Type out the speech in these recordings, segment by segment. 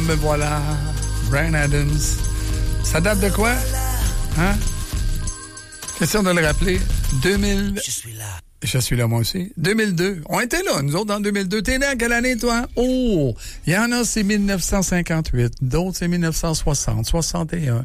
me voilà. Bryan Adams. Ça date de quoi? Hein? Question de le rappeler. 2000... Je suis là. Je suis là, moi aussi. 2002. On était là, nous autres, en 2002. T'es né en quelle année, toi? Oh! Il y en a, c'est 1958. D'autres, c'est 1960, 61,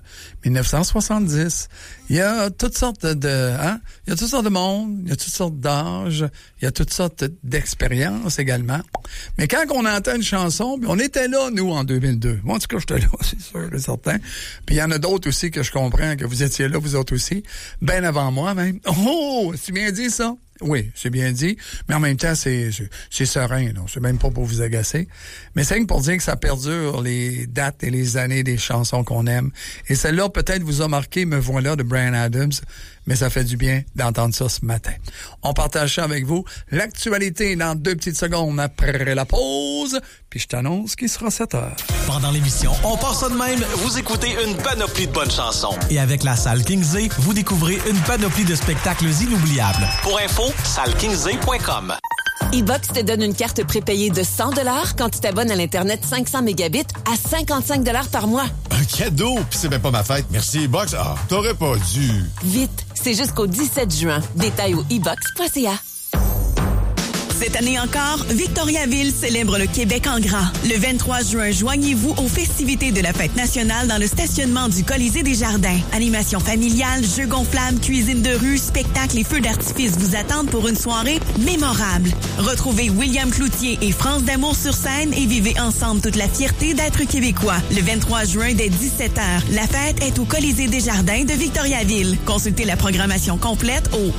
1970. Il y a toutes sortes hein? Il y a toutes sortes de monde, il y a toutes sortes d'âges, il y a toutes sortes d'expériences également. Mais quand on entend une chanson, on était là, nous, en 2002. Moi, en tout cas, j'étais là, c'est sûr et certain. Puis il y en a d'autres aussi que je comprends que vous étiez là, vous autres aussi. Ben avant moi, même. Oh! C'est bien dit, ça? Oui, c'est bien dit, mais en même temps, c'est serein, non? C'est même pas pour vous agacer. Mais c'est pour dire que ça perdure les dates et les années des chansons qu'on aime. Et celle-là, peut-être, vous a marqué, Me voilà, de Bryan Adams, mais ça fait du bien d'entendre ça ce matin. On partage ça avec vous. L'actualité dans 2 petites secondes après la pause, puis je t'annonce qu'il sera 7 heures. Pendant l'émission, On part ça de même, vous écoutez une panoplie de bonnes chansons. et avec la salle Kingsley, vous découvrez une panoplie de spectacles inoubliables. Pour info, salkingsley.com. E-Box te donne une carte prépayée de 100 $ quand tu t'abonnes à l'Internet 500 mégabits à 55 $ par mois. Un cadeau, pis c'est même pas ma fête. Merci, Box. Ah, t'aurais pas dû. Vite, c'est jusqu'au 17 juin. Détails au ebox.ca. Cette année encore, Victoriaville célèbre le Québec en grand. Le 23 juin, joignez-vous aux festivités de la fête nationale dans le stationnement du Colisée des Jardins. Animation familiale, jeux gonflables, cuisine de rue, spectacles et feux d'artifice vous attendent pour une soirée mémorable. Retrouvez William Cloutier et France d'amour sur scène et vivez ensemble toute la fierté d'être québécois. Le 23 juin dès 17h, la fête est au Colisée des Jardins de Victoriaville. Consultez la programmation complète au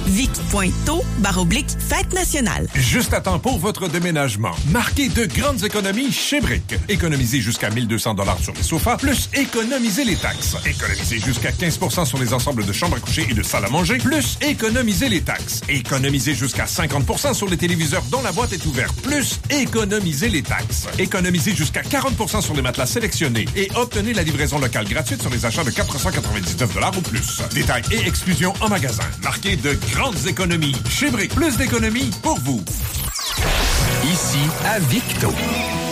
vic.to/fête nationale. Juste à temps pour votre déménagement. Marquez de grandes économies chez Brick. Économisez jusqu'à 1 200 $ sur les sofas, plus économisez les taxes. Économisez jusqu'à 15 % sur les ensembles de chambres à coucher et de salles à manger, plus économisez les taxes. Économisez jusqu'à 50 % sur les téléviseurs dont la boîte est ouverte, plus économisez les taxes. Économisez jusqu'à 40 % sur les matelas sélectionnés et obtenez la livraison locale gratuite sur les achats de 499 $ ou plus. Détails et exclusions en magasin. Marquez de grandes économies chez Brick. Plus d'économies pour vous. Ici, à Victo.